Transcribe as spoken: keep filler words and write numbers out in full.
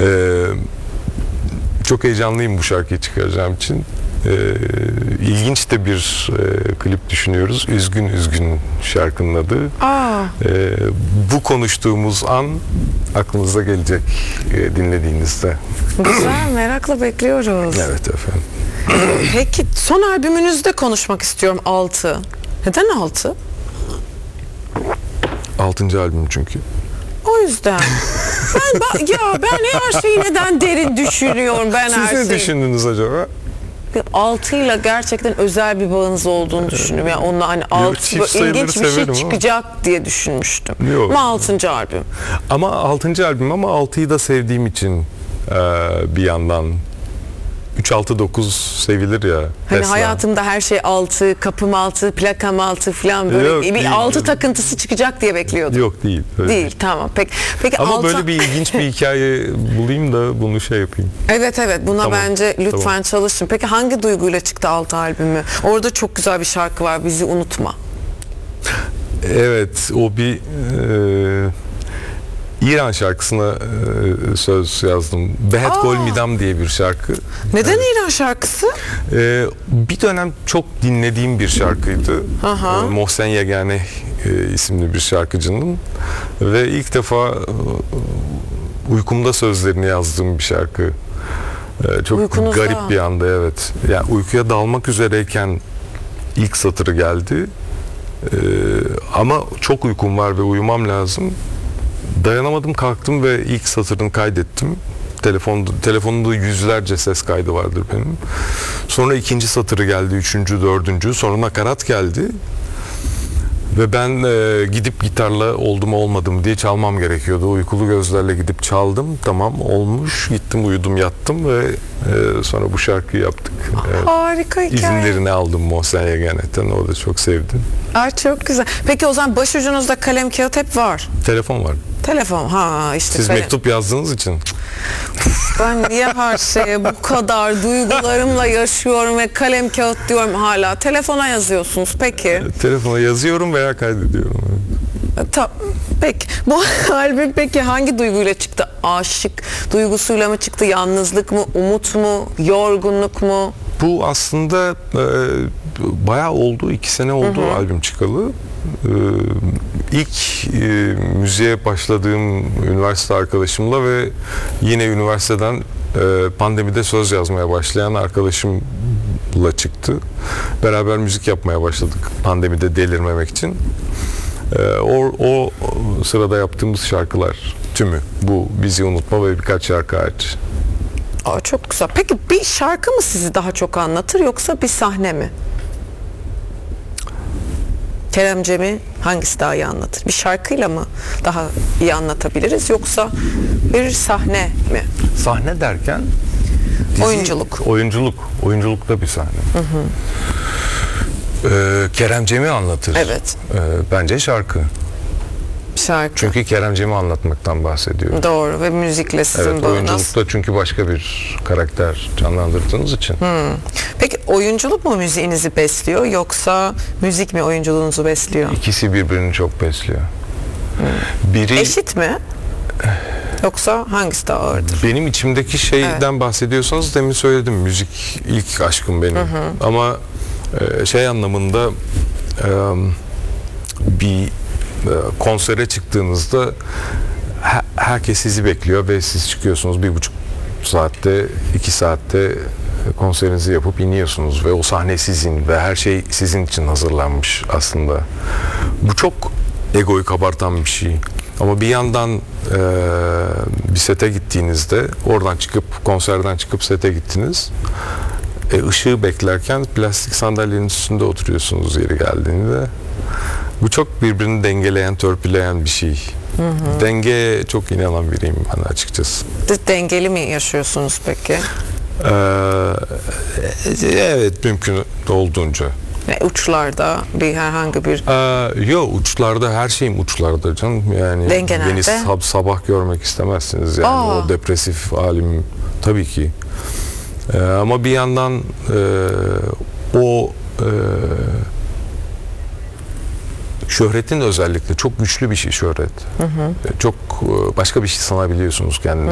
Ee, çok heyecanlıyım bu şarkıyı çıkaracağım için. Ee, ilginç de bir e, klip düşünüyoruz. Üzgün Üzgün şarkının adı. Aa. Ee, bu konuştuğumuz an aklınıza gelecek e, dinlediğinizde. Güzel, merakla bekliyoruz. Evet efendim. Peki son albümünüzde konuşmak istiyorum, Altı. Neden Altı? Altıncı albüm çünkü. O yüzden. ben, ben ya ben her şeyi neden derin düşünüyorum ben Siz her ne şeyi. düşündünüz acaba? Altıyla gerçekten özel bir bağınız olduğunu düşünüyorum. Yani onunla hani altı çift böyle ilginç bir şey sayıları severim ama. çıkacak diye düşünmüştüm. Yok. Ama altıncı albüm. Ama altıncı albüm ama altıyı da sevdiğim için e, bir yandan üç altı dokuz sevilir ya. Hani Tesla. hayatımda her şey altı, kapım altı, plakam altı falan böyle Yok, bir değil. altı takıntısı çıkacak diye bekliyordum. Yok değil. Öyle Değil, tamam. Peki, peki Ama altı... böyle bir ilginç bir hikaye bulayım da bunu şey yapayım. Evet evet buna Tamam, bence lütfen tamam. çalışın. Peki hangi duyguyla çıktı Altı albümü? Orada çok güzel bir şarkı var, Bizi Unutma. Evet, o bir e, İran şarkısına e, söz yazdım. Behet Gol Midam diye bir şarkı. Neden İran şarkısı? E, bir dönem çok dinlediğim bir şarkıydı. Aha. E, Mohsen Yegane e, isimli bir şarkıcının ve ilk defa e, uykumda sözlerini yazdığım bir şarkı. E, çok Uykunuzda. garip bir anda, evet. Yani uykuya dalmak üzereyken ilk satırı geldi. Ee, ama çok uykum var ve uyumam lazım. Dayanamadım, kalktım ve ilk satırını kaydettim. Telefon, telefonumda yüzlerce ses kaydı vardır benim. Sonra ikinci satırı geldi, üçüncü, dördüncü. Sonra nakarat geldi. Ve ben e, gidip gitarla oldu mu olmadı mı diye çalmam gerekiyordu. Uykulu gözlerle gidip çaldım. Tamam, olmuş. Gittim, uyudum, yattım ve e, sonra bu şarkıyı yaptık. Evet. Harika hikaye. İzinlerini aldım Mohsen Yegane'den. O da çok sevdi. Ay çok güzel. Peki o zaman başucunuzda kalem kağıt hep var. Telefon var. Telefon ha işte. Siz kalem. mektup yazdığınız için. Ben niye her şeye bu kadar duygularımla yaşıyorum ve kalem kağıt diyorum hala. Telefona yazıyorsunuz peki. Telefona yazıyorum veya kaydediyorum. Ta, peki. Bu albüm peki hangi duyguyla çıktı? Aşık duygusuyla mı çıktı? Yalnızlık mı? Umut mu? Yorgunluk mu? Bu aslında e, bayağı oldu. iki sene oldu Hı hı. albüm çıkalı. E, ilk e, müziğe başladığım üniversite arkadaşımla ve yine üniversiteden e, pandemide söz yazmaya başlayan arkadaşımla çıktı. Beraber müzik yapmaya başladık pandemide delirmemek için. E, o, o sırada yaptığımız şarkılar tümü. Bu Bizi Unutma ve birkaç şarkı hariç. Aa, çok güzel. Peki bir şarkı mı sizi daha çok anlatır yoksa bir sahne mi? Kerem Cem'i hangisi daha iyi anlatır? Bir şarkıyla mı daha iyi anlatabiliriz yoksa bir sahne mi? Sahne derken dizi, Oyunculuk. Oyunculuk. Oyunculukta bir sahne. Hı hı. Ee, Kerem Cem'i anlatır. Evet. Ee, bence şarkı. Şarkı. Çünkü Kerem Cem'i anlatmaktan bahsediyor. Doğru ve müzikle sizin Evet, bağınız. oyunculukta çünkü başka bir karakter canlandırdığınız için. Hmm. Peki oyunculuk mu müziğinizi besliyor yoksa müzik mi oyunculuğunuzu besliyor? İkisi birbirini çok besliyor. Hmm. Biri Eşit mi? Yoksa hangisi daha ağırdır? benim içimdeki şeyden evet. bahsediyorsanız demin söyledim. Müzik ilk aşkım benim. Hı hı. Ama e, şey anlamında e, bir konsere çıktığınızda herkes sizi bekliyor ve siz çıkıyorsunuz bir buçuk saatte, iki saatte konserinizi yapıp iniyorsunuz ve o sahne sizin ve her şey sizin için hazırlanmış aslında. Bu çok egoyu kabartan bir şey. Ama bir yandan e, bir sete gittiğinizde, oradan çıkıp, konserden çıkıp sete gittiniz. E, ışığı beklerken plastik sandalyenin üstünde oturuyorsunuz yeri geldiğinde. Bu çok birbirini dengeleyen, törpüleyen bir şey. Hı hı. Dengeye çok inanan biriyim ben açıkçası. Dengeli mi yaşıyorsunuz peki? Ee, evet, mümkün olduğunca. E, uçlarda bir herhangi bir... Ee, yok, uçlarda, her şeyim uçlarda canım. Yani Denge beni nerede? sab- sabah görmek istemezsiniz. Yani Aa. o depresif halim tabii ki. Ee, ama bir yandan e, o e, şöhretin özellikle çok güçlü bir şey şöhret. Hı hı. Çok başka bir şey sanabiliyorsunuz kendinizi.